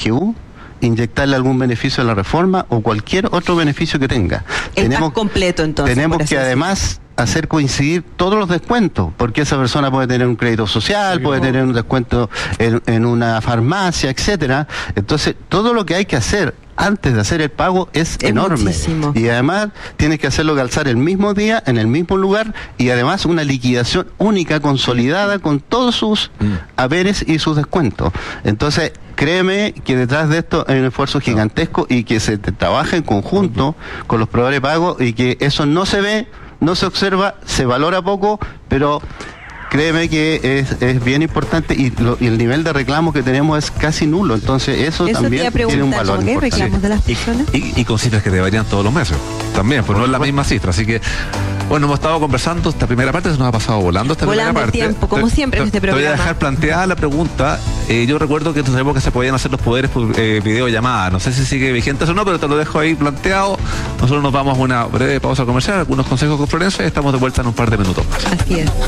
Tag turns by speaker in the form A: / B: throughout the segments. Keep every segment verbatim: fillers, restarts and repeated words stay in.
A: G U, inyectarle algún beneficio a la reforma o cualquier otro beneficio que tenga.
B: El
A: tenemos
B: pack completo, entonces.
A: Tenemos que además hacer coincidir todos los descuentos, porque esa persona puede tener un crédito social, puede tener un descuento en, en una farmacia, etcétera. Entonces, todo lo que hay que hacer antes de hacer el pago es, es enorme. Muchísimo. Y además tienes que hacerlo calzar el mismo día, en el mismo lugar, y además una liquidación única, consolidada, con todos sus mm. haberes y sus descuentos. Entonces, créeme que detrás de esto hay un esfuerzo gigantesco y que se trabaja en conjunto uh-huh. con los proveedores de pago, y que eso no se ve, no se observa, se valora poco, pero créeme que es, es bien importante, y, lo, y el nivel de reclamos que tenemos es casi nulo. Entonces eso, eso también tiene un valor
B: importante. ¿Reclamos de las personas?
C: Y, y, y con cifras que te varían todos los meses también, pues no es la misma cifra. Así que, bueno, hemos estado conversando esta primera parte, se nos ha pasado volando esta
B: volando
C: primera parte.
B: Tiempo, como
C: te,
B: siempre
C: te,
B: en este programa.
C: Te voy a dejar planteada la pregunta. Eh, yo recuerdo que sabemos que se podían hacer los poderes por eh, videollamada. No sé si sigue vigente eso o no, pero te lo dejo ahí planteado. Nosotros nos vamos a una breve pausa comercial, algunos consejos con Florencia, y estamos de vuelta en un par de minutos más.
B: Así es.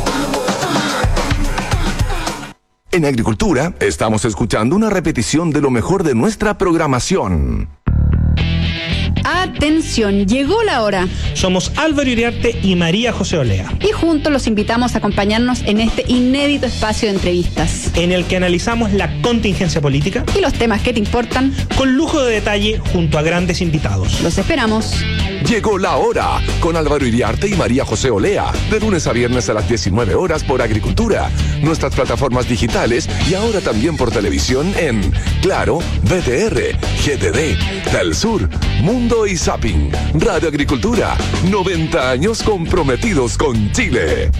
D: En Agricultura, estamos escuchando una repetición de lo mejor de nuestra programación.
E: Atención, llegó la hora.
F: Somos Álvaro Iriarte y María José Olea.
E: Y juntos los invitamos a acompañarnos en este inédito espacio de entrevistas,
F: en el que analizamos la contingencia política
E: y los temas que te importan,
F: con lujo de detalle junto a grandes invitados.
E: Los esperamos.
D: Llegó la hora, con Álvaro Iriarte y María José Olea, de lunes a viernes a las diecinueve horas por Agricultura, nuestras plataformas digitales y ahora también por televisión en Claro, B T R, G T D, Telsur, Mundo y Zapping. Radio Agricultura, noventa años comprometidos con Chile.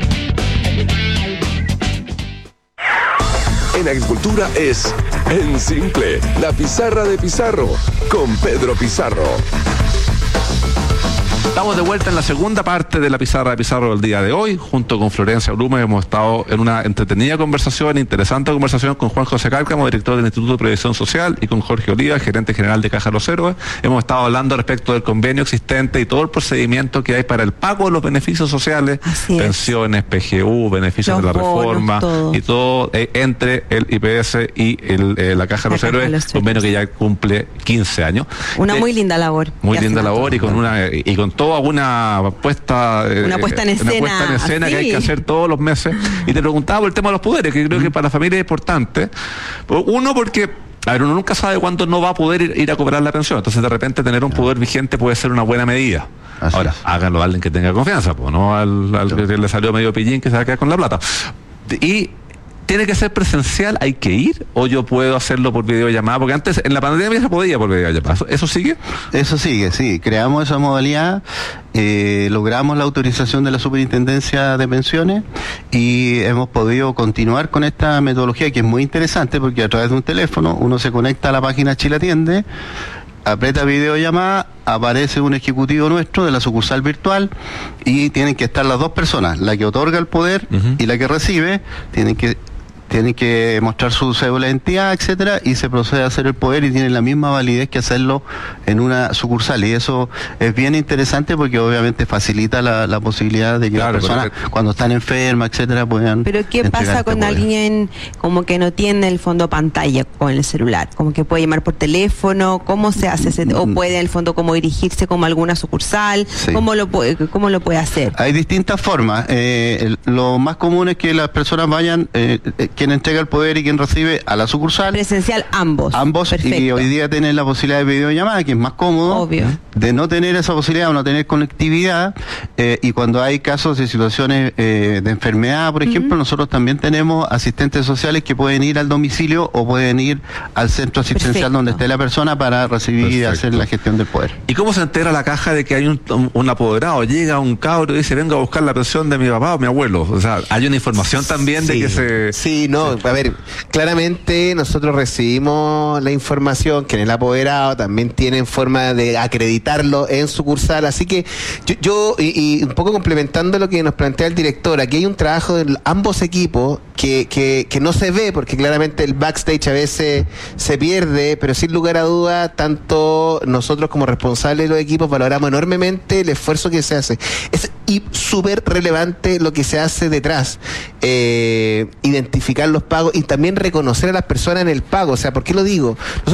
D: En Agricultura es En Simple, la pizarra de Pizarro, con Pedro Pizarro.
C: Estamos de vuelta en la segunda parte de la pizarra de Pizarro del día de hoy. Junto con Florencia Blume hemos estado en una entretenida conversación, interesante conversación con Juan José Cárcamo, director del Instituto de Previsión Social, y con Jorge Oliva, gerente general de Caja Los Héroes. Hemos estado hablando respecto del convenio existente y todo el procedimiento que hay para el pago de los beneficios sociales, pensiones, P G U, beneficios los de la bonos, reforma, todo. y todo eh, entre el I P S y el, eh, la Caja Los Héroes, los convenio que ya cumple quince años.
B: Una
C: eh,
B: muy linda labor.
C: Muy linda labor y con una y con todo una puesta
B: una puesta en escena,
C: una puesta en escena que hay que hacer todos los meses. Y te preguntaba por el tema de los poderes, que creo mm. que para la familia es importante. Uno, porque a ver, uno nunca sabe cuándo no va a poder ir, ir a cobrar la pensión, entonces de repente tener un poder vigente puede ser una buena medida. Así Ahora, es. háganlo a alguien que tenga confianza, pues no al, al sí. que le salió medio pillín que se va a quedar con la plata. Y ¿tiene que ser presencial? ¿Hay que ir? ¿O yo puedo hacerlo por videollamada? Porque antes, en la pandemia se podía por videollamada. ¿Eso sigue?
A: Eso sigue, sí. Creamos esa modalidad, eh, logramos la autorización de la Superintendencia de Pensiones y hemos podido continuar con esta metodología, que es muy interesante, porque a través de un teléfono uno se conecta a la página Chile Atiende, aprieta videollamada, aparece un ejecutivo nuestro de la sucursal virtual y tienen que estar las dos personas, la que otorga el poder uh-huh. y la que recibe, tienen que tienen que mostrar su cédula de identidad, etcétera, y se procede a hacer el poder y tienen la misma validez que hacerlo en una sucursal, y eso es bien interesante porque obviamente facilita la, la posibilidad de que claro, las personas porque... cuando están enfermas, etcétera, puedan.
B: Pero ¿qué pasa
A: este
B: con
A: poder?
B: Alguien como que no tiene el fondo pantalla con el celular? Como que puede llamar por teléfono, ¿cómo se hace ese, o puede en el fondo como dirigirse como a alguna sucursal? Sí. ¿Cómo lo puede, cómo lo puede hacer?
A: Hay distintas formas. Eh, el, lo más común es que las personas vayan eh, eh, quien entrega el poder y quien recibe a la sucursal.
B: Presencial ambos.
A: Ambos. Perfecto. Y hoy día tienen la posibilidad de videollamada, que es más cómodo.
B: Obvio.
A: De no tener esa posibilidad o no tener conectividad, eh, y cuando hay casos de situaciones eh, de enfermedad, por ejemplo, uh-huh. nosotros también tenemos asistentes sociales que pueden ir al domicilio o pueden ir al centro asistencial Perfecto. Donde esté la persona para recibir Perfecto. Y hacer la gestión del poder.
C: ¿Y cómo se entera la caja de que hay un, un, un apoderado? Llega un cabro y dice, vengo a buscar la pensión de mi papá o mi abuelo. O sea, hay una información también
G: sí.
C: de que se...
G: Sí, no, a ver, claramente nosotros recibimos la información que en el apoderado también tienen forma de acreditarlo en sucursal, así que yo, yo y, y un poco complementando lo que nos plantea el director, aquí hay un trabajo de ambos equipos que, que, que no se ve porque claramente el backstage a veces se pierde, pero sin lugar a duda tanto nosotros como responsables de los equipos valoramos enormemente el esfuerzo que se hace. Es y súper relevante lo que se hace detrás, eh, identificar los pagos y también reconocer a las personas en el pago. O sea, ¿por qué lo digo? Nosotros